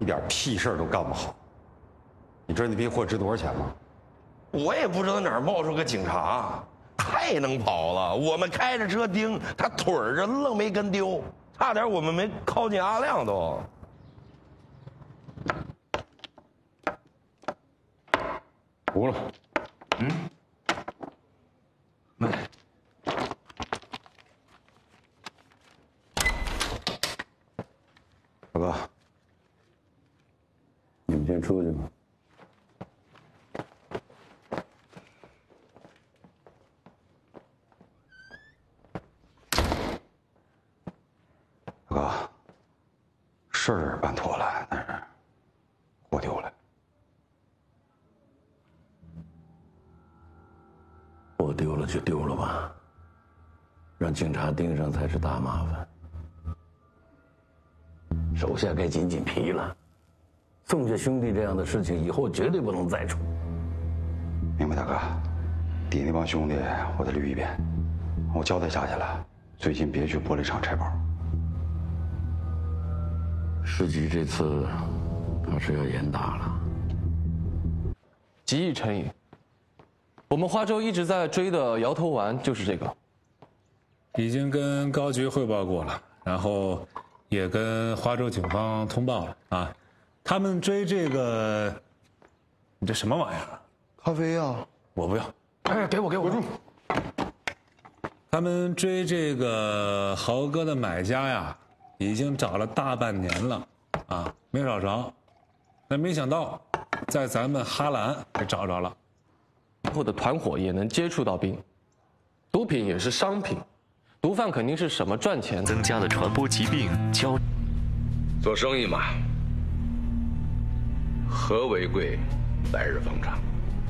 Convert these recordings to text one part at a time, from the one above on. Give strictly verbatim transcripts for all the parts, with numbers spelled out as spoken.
一点屁事儿都干不好。你知道那批货值多少钱吗？ 我也不知道哪儿冒出个警察，太能跑了。我们开着车盯他，腿儿这愣没跟丢，差点我们没靠近阿亮都。 糊了。 嗯。没。 大哥，你们先出去吧。大哥，事儿办妥了，但是货丢了。 货丢了就丢了吧，让警察盯上才是大麻烦。手下该紧紧皮了。宋家兄弟这样的事情以后绝对不能再出。 明白，大哥。底那帮兄弟我得捋一遍，我交代下去了，最近别去玻璃厂拆包。 市局这次怕是要严打了。 极易成瘾。我们花州一直在追的摇头丸就是这个。 已经跟高局汇报过了，然后也跟花州警方通报了啊。他们追这个，你这什么玩意儿？ 咖啡药， 我不要。哎，给我给我。住。 他们追这个豪哥的买家呀，已经找了大半年了，啊，没找着。但没想到，在咱们哈兰给找着了。 或者团伙也能接触到兵，毒品也是商品，毒贩肯定是什么赚钱， 增加了传播疾病交。 做生意嘛，和为贵，来日方长。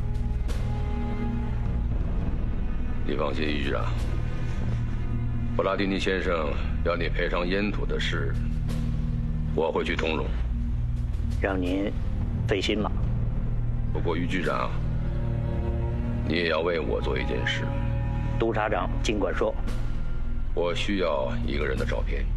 你放心，于局长，布拉蒂尼先生要你赔偿烟土的事，我会去通融。 让您费心了。 不过，于局长，你也要为我做一件事。 督察长尽管说。 我需要一个人的照片。